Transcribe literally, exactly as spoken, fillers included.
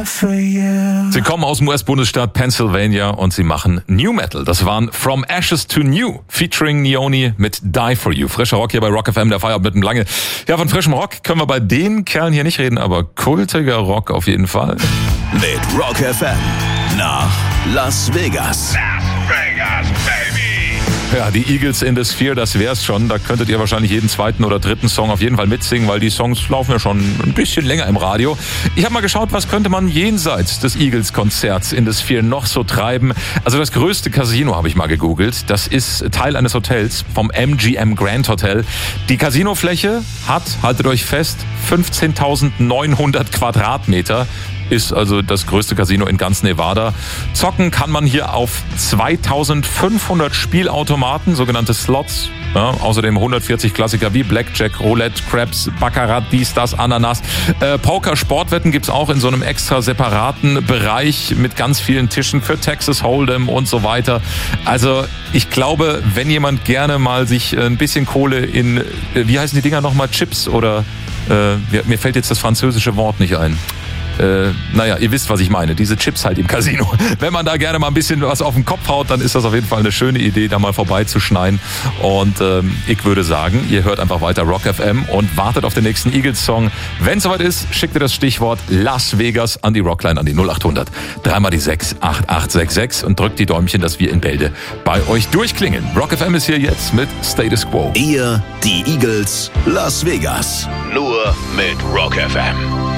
Sie kommen aus dem U S-Bundesstaat Pennsylvania und sie machen New Metal. Das waren From Ashes to New, featuring Neoni mit Die For You. Frischer Rock hier bei Rock F M, der Feierabend mit dem Lange. Ja, von frischem Rock können wir bei den Kerlen hier nicht reden, aber kultiger Rock auf jeden Fall. Mit Rock F M nach Las Vegas. Las Vegas, baby! Ja, die Eagles in the Sphere, das wär's schon. Da könntet ihr wahrscheinlich jeden zweiten oder dritten Song auf jeden Fall mitsingen, weil die Songs laufen ja schon ein bisschen länger im Radio. Ich habe mal geschaut, was könnte man jenseits des Eagles-Konzerts in the Sphere noch so treiben. Also das größte Casino habe ich mal gegoogelt. Das ist Teil eines Hotels vom M G M Grand Hotel. Die Casinofläche hat, haltet euch fest, fünfzehntausendneunhundert Quadratmeter. Ist also das größte Casino in ganz Nevada. Zocken kann man hier auf zweitausendfünfhundert Spielautomaten, sogenannte Slots. Ja, außerdem hundertvierzig Klassiker wie Blackjack, Roulette, Craps, Baccarat, dies, das, Ananas. Äh, Poker, Sportwetten gibt's auch in so einem extra separaten Bereich mit ganz vielen Tischen für Texas Hold'em und so weiter. Also ich glaube, wenn jemand gerne mal sich ein bisschen Kohle in, wie heißen die Dinger nochmal, Chips oder, äh, mir fällt jetzt das französische Wort nicht ein. Äh, naja, ihr wisst, was ich meine. Diese Chips halt im Casino. Wenn man da gerne mal ein bisschen was auf den Kopf haut, dann ist das auf jeden Fall eine schöne Idee, da mal vorbeizuschneien. Und ähm, ich würde sagen, ihr hört einfach weiter Rock F M und wartet auf den nächsten Eagles-Song. Wenn es soweit ist, schickt ihr das Stichwort Las Vegas an die Rockline, an die null achthundert. Dreimal die sechs acht acht sechs sechs und drückt die Däumchen, dass wir in Bälde bei euch durchklingen. Rock F M ist hier jetzt mit Status Quo. Ihr, die Eagles, Las Vegas. Nur mit Rock F M.